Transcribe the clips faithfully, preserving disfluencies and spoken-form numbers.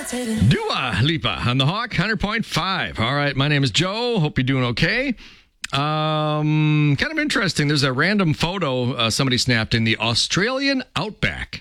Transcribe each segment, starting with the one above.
Dua Lipa on the Hawk, one hundred point five. All right, my name is Joe. Hope you're doing okay. Um, kind of interesting. There's a random photo uh, somebody snapped in the Australian outback.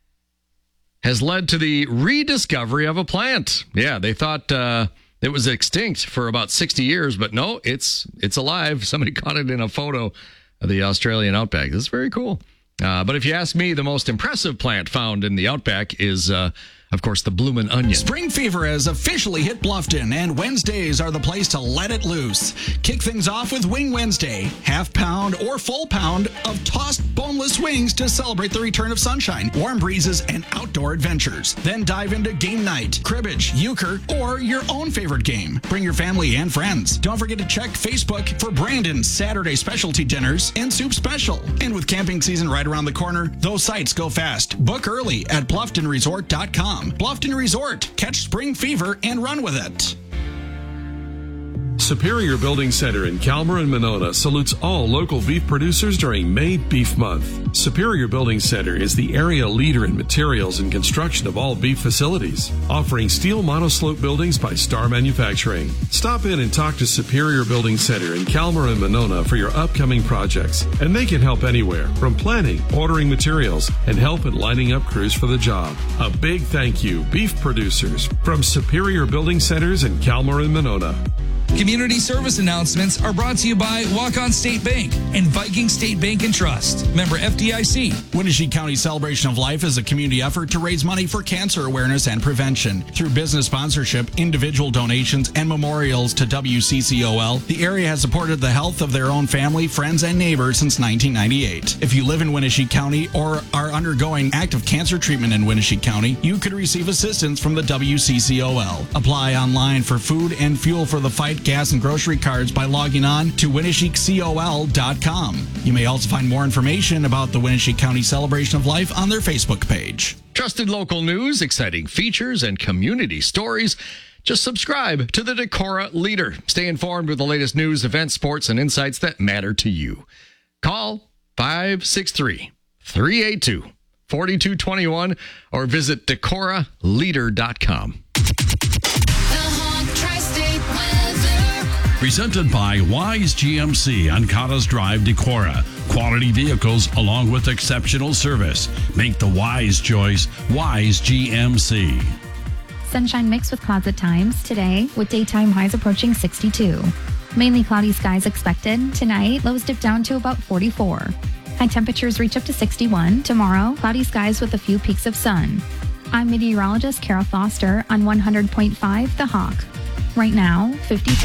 Has led to the rediscovery of a plant. Yeah, they thought uh, it was extinct for about sixty years, but no, it's it's alive. Somebody caught it in a photo of the Australian outback. This is very cool. Uh, but if you ask me, the most impressive plant found in the outback is, uh, of course, the bloomin' onion. Spring fever has officially hit Bluffton, and Wednesdays are the place to let it loose. Kick things off with Wing Wednesday, half pound or full pound of tossed boneless wings to celebrate the return of sunshine, warm breezes, and outdoor adventures. Then dive into game night, cribbage, euchre, or your own favorite game. Bring your family and friends. Don't forget to check Facebook for Brandon's Saturday specialty dinners and soup special. And with camping season right around the corner, those sites go fast. Book early at bluffton resort dot com. Bluffton Resort. Catch spring fever and run with it. Superior Building Center in Calmer and Monona salutes all local beef producers during May Beef Month. Superior Building Center is the area leader in materials and construction of all beef facilities, offering steel monoslope buildings by Star Manufacturing. Stop in and talk to Superior Building Center in Calmer and Monona for your upcoming projects, and they can help anywhere from planning, ordering materials, and help in lining up crews for the job. A big thank you, beef producers, from Superior Building Centers in Calmer and Monona. Community service announcements are brought to you by Walk-On State Bank and Viking State Bank and Trust. Member F D I C. Winnebago County Celebration of Life is a community effort to raise money for cancer awareness and prevention. Through business sponsorship, individual donations, and memorials to W C C O L, the area has supported the health of their own family, friends, and neighbors since nineteen ninety-eight. If you live in Winnebago County or are undergoing active cancer treatment in Winnebago County, you could receive assistance from the W C C O L. Apply online for food and fuel for the fight, gas, and grocery cards by logging on to winnebago col dot com. You may also find more information about the Winnebago County Celebration of Life on their Facebook page. Trusted local news, exciting features, and community stories. Just subscribe to the Decorah Leader. Stay informed with the latest news, events, sports, and insights that matter to you. Call five six three, three eight two, four two two one or visit decorah leader dot com. Presented by Wise G M C on Cottas Drive, Decorah. Quality vehicles along with exceptional service. Make the wise choice, Wise G M C. Sunshine mixed with clouds at times today, with daytime highs approaching sixty-two. Mainly cloudy skies expected. Tonight, lows dip down to about forty-four. High temperatures reach up to sixty-one. Tomorrow, cloudy skies with a few peaks of sun. I'm meteorologist Kara Foster on one hundred point five The Hawk. Right now, fifty-four.